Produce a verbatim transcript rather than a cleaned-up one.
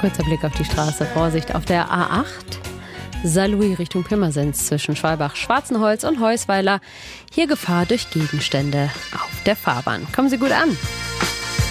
Kurzer Blick auf die Straße. Vorsicht auf der A acht. Saarlouis Richtung Pirmasens zwischen Schwalbach, Schwarzenholz und Heusweiler. Hier Gefahr durch Gegenstände auf der Fahrbahn. Kommen Sie gut an.